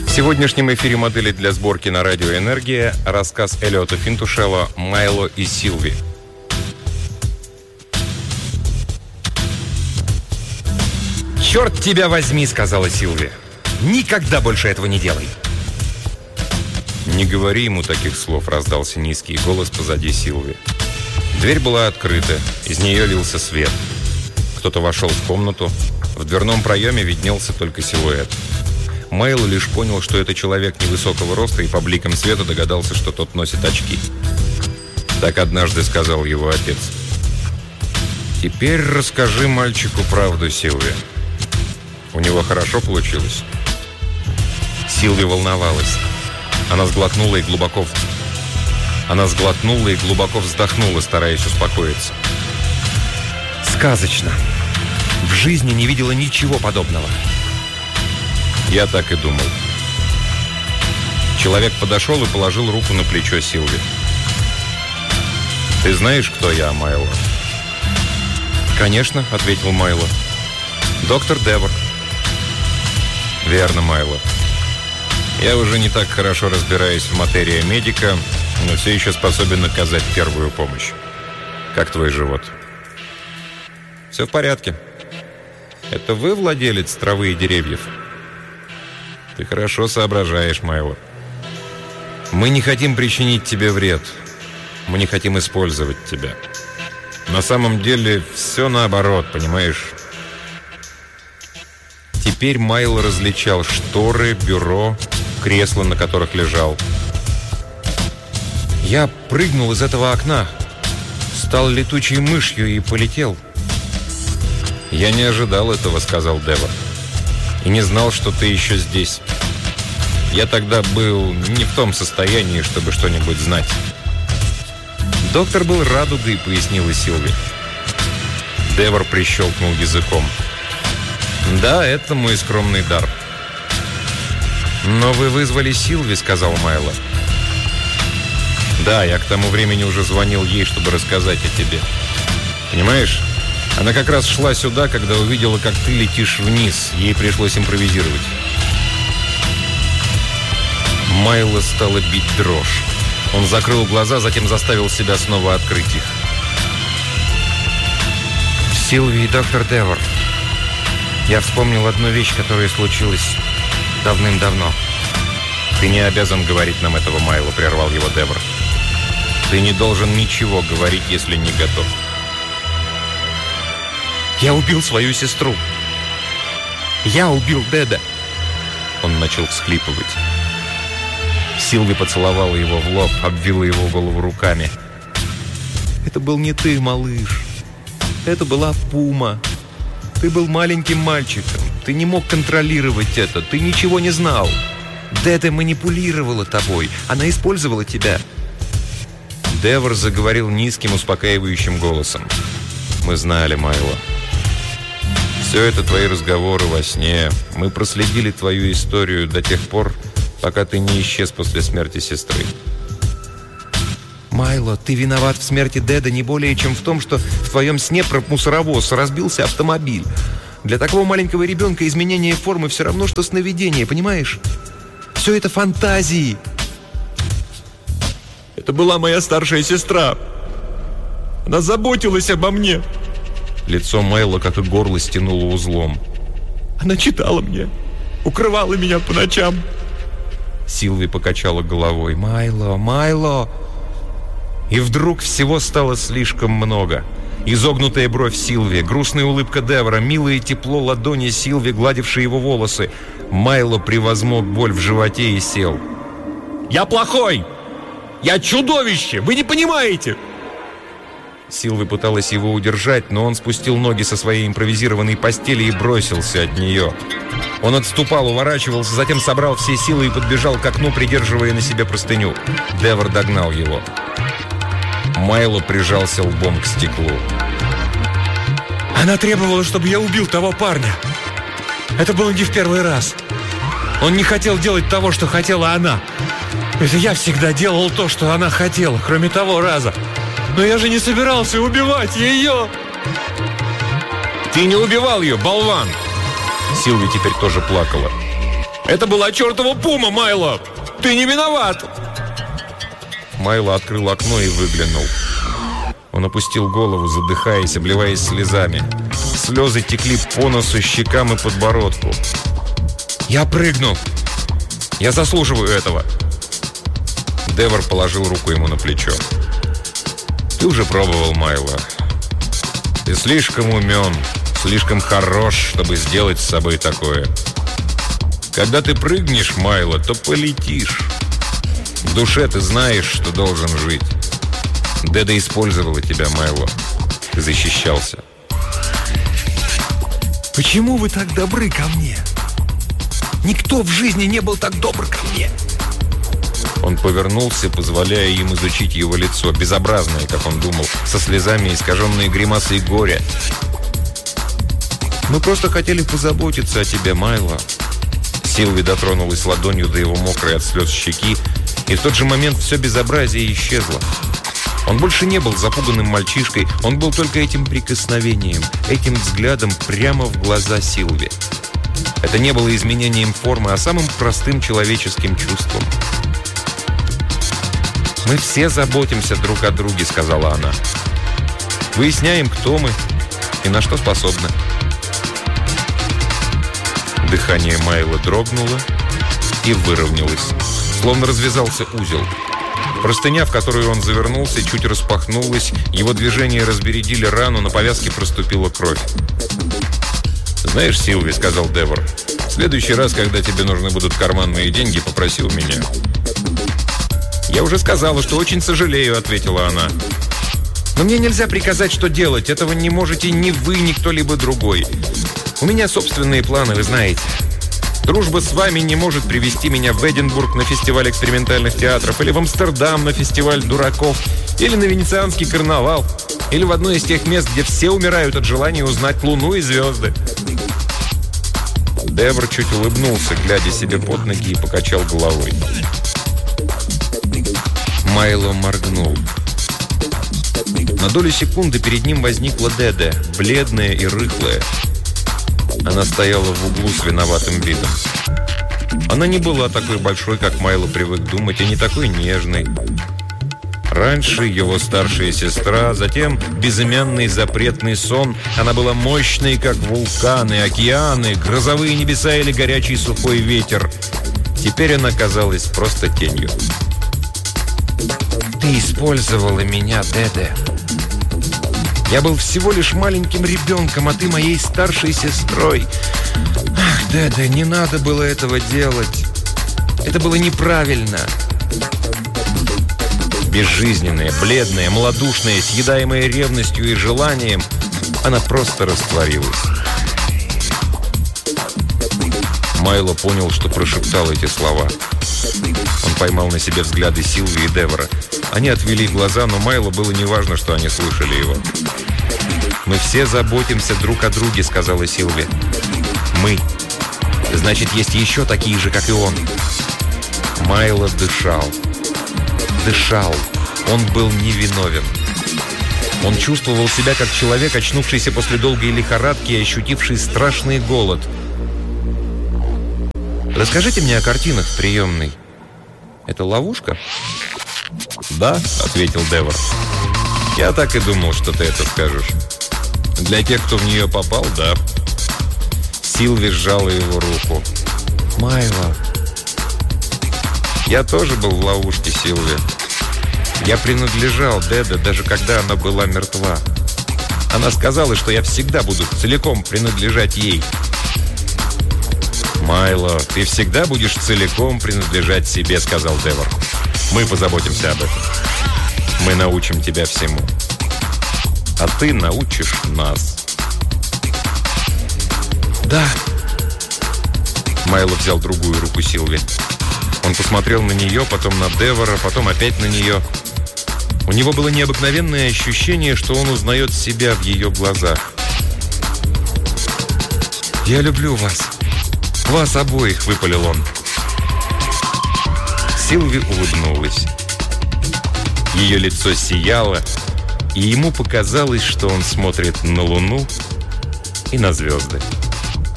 В сегодняшнем эфире модели для сборки на радио «Энергия» рассказ Эллиота Финтушела «Майло и Силви». «Черт тебя возьми!» — сказала Силви. «Никогда больше этого не делай!» «Не говори ему таких слов», — раздался низкий голос позади Силви. Дверь была открыта, из нее лился свет. Кто-то вошел в комнату. В дверном проеме виднелся только силуэт. Майло лишь понял, что это человек невысокого роста, и по бликам света догадался, что тот носит очки. Так однажды сказал его отец. «Теперь расскажи мальчику правду, Силви. У него хорошо получилось?» Силви волновалась. Она сглотнула и глубоко вздохнула, стараясь успокоиться. «Сказочно. В жизни не видела ничего подобного». «Я так и думал». Человек подошел и положил руку на плечо Силви. «Ты знаешь, кто я, Майло?» «Конечно», — ответил Майло. «Доктор Девор». «Верно, Майло. Я уже не так хорошо разбираюсь в материи медика, но все еще способен оказать первую помощь. Как твой живот?» «Все в порядке. Это вы владелец травы и деревьев?» «Ты хорошо соображаешь, Майло. Мы не хотим причинить тебе вред. Мы не хотим использовать тебя. На самом деле все наоборот, понимаешь?» Теперь Майло различал шторы, бюро, кресла, на которых лежал. «Я прыгнул из этого окна, стал летучей мышью и полетел». «Я не ожидал этого», — сказал Девор. «И не знал, что ты еще здесь. Я тогда был не в том состоянии, чтобы что-нибудь знать». «Доктор был радугой», — пояснила Силви. Девор прищелкнул языком. «Да, это мой скромный дар». «Но вы вызвали Силви», — сказал Майло. «Да, я к тому времени уже звонил ей, чтобы рассказать о тебе. Понимаешь, она как раз шла сюда, когда увидела, как ты летишь вниз. Ей пришлось импровизировать». Майло стало бить дрожь. Он закрыл глаза, затем заставил себя снова открыть их. «Силви и доктор Девор. Я вспомнил одну вещь, которая случилась давным-давно». «Ты не обязан говорить нам этого, Майло», — прервал его Девор. «Ты не должен ничего говорить, если не готов». «Я убил свою сестру. Я убил Деда». Он начал всхлипывать. Силви поцеловала его в лоб, обвила его голову руками. «Это был не ты, малыш. Это была Пума. Ты был маленьким мальчиком. Ты не мог контролировать это. Ты ничего не знал. Деда манипулировала тобой. Она использовала тебя». Девор заговорил низким, успокаивающим голосом. «Мы знали, Майло. Все это твои разговоры во сне. Мы проследили твою историю до тех пор, пока ты не исчез после смерти сестры». «Майло, ты виноват в смерти Деда не более, чем в том, что в твоем сне про мусоровоз разбился автомобиль. Для такого маленького ребенка изменение формы все равно, что сновидение, понимаешь? Все это фантазии». «Это была моя старшая сестра. Она заботилась обо мне». Лицо Майло, как и горло, стянуло узлом. «Она читала мне, укрывала меня по ночам». Силви покачала головой. «Майло, Майло!» И вдруг всего стало слишком много. Изогнутая бровь Силви, грустная улыбка Девора, милое тепло ладони Силви, гладившей его волосы. Майло превозмог боль в животе и сел. «Я плохой! Я чудовище! Вы не понимаете!» Силви пыталась его удержать, но он спустил ноги со своей импровизированной постели и бросился от нее. Он отступал, уворачивался, затем собрал все силы и подбежал к окну, придерживая на себе простыню. Девор догнал его. Майло прижался лбом к стеклу. «Она требовала, чтобы я убил того парня. Это было не в первый раз. Он не хотел делать того, что хотела она. Это я всегда делал то, что она хотела, кроме того раза. Но я же не собирался убивать ее!» «Ты не убивал ее, болван!» Силви теперь тоже плакала. Это была чертова пума, Майло! Ты не виноват!» Майло открыл окно и выглянул. Он опустил голову, задыхаясь, обливаясь слезами. Слезы текли по носу, щекам и подбородку. «Я прыгну! Я заслуживаю этого!» Девор положил руку ему на плечо. «Ты уже пробовал, Майло. Ты слишком умен, слишком хорош, чтобы сделать с собой такое. Когда ты прыгнешь, Майло, то полетишь. В душе ты знаешь, что должен жить. Деда использовала тебя, Майло. Ты защищался». «Почему вы так добры ко мне? Никто в жизни не был так добр ко мне!» Он повернулся, позволяя им изучить его лицо, безобразное, как он думал, со слезами, искаженные гримасой горя. «Мы просто хотели позаботиться о тебе, Майло». Силви дотронулась ладонью до его мокрой от слез щеки, и в тот же момент все безобразие исчезло. Он больше не был запуганным мальчишкой, он был только этим прикосновением, этим взглядом прямо в глаза Силви. Это не было изменением формы, а самым простым человеческим чувством. «Мы все заботимся друг о друге», — сказала она. «Выясняем, кто мы и на что способны». Дыхание Майло дрогнуло и выровнялось, словно развязался узел. Простыня, в которую он завернулся, чуть распахнулась, его движения разбередили рану, на повязке проступила кровь. «Знаешь, Силви, — сказал Девор, — в следующий раз, когда тебе нужны будут карманные деньги, попроси у меня». «Я уже сказала, что очень сожалею», — ответила она. «Но мне нельзя приказать, что делать. Этого не можете ни вы, ни кто-либо другой. У меня собственные планы, вы знаете. Дружба с вами не может привести меня в Эдинбург на фестиваль экспериментальных театров, или в Амстердам на фестиваль дураков, или на Венецианский карнавал, или в одно из тех мест, где все умирают от желания узнать луну и звезды». Девор чуть улыбнулся, глядя себе под ноги, и покачал головой. Майло моргнул. На долю секунды перед ним возникла Деде, бледная и рыхлая. Она стояла в углу с виноватым видом. Она не была такой большой, как Майло привык думать, и не такой нежной. Раньше его старшая сестра, затем безымянный запретный сон. Она была мощной, как вулканы, океаны, грозовые небеса или горячий сухой ветер. Теперь она казалась просто тенью. «Ты использовала меня, Деде. Я был всего лишь маленьким ребенком, а ты моей старшей сестрой. Ах, Деде, не надо было этого делать. Это было неправильно». Безжизненная, бледная, малодушная, съедаемая ревностью и желанием, она просто растворилась. Майло понял, что прошептал эти слова. Он поймал на себе взгляды Силви и Девора. Они отвели глаза, но Майло было неважно, что они слышали его. «Мы все заботимся друг о друге», — сказала Силви. «Мы. Значит, есть еще такие же, как и он». Майло дышал. Дышал. Он был невиновен. Он чувствовал себя как человек, очнувшийся после долгой лихорадки и ощутивший страшный голод. «Расскажите мне о картинах в приемной. Это ловушка?» «Да», — ответил Девор. «Я так и думал, что ты это скажешь. Для тех, кто в нее попал, да». Силви сжала его руку. «Майло». «Я тоже был в ловушке, Силви. Я принадлежал Деде, даже когда она была мертва. Она сказала, что я всегда буду целиком принадлежать ей». «Майло, ты всегда будешь целиком принадлежать себе», — сказал Девор. «Мы позаботимся об этом. Мы научим тебя всему. А ты научишь нас». «Да». Майло взял другую руку Силви. Он посмотрел на нее, потом на Девора, потом опять на нее. У него было необыкновенное ощущение, что он узнает себя в ее глазах. «Я люблю вас. Вас обоих», — выпалил он. Силви улыбнулась. Ее лицо сияло, и ему показалось, что он смотрит на луну и на звезды.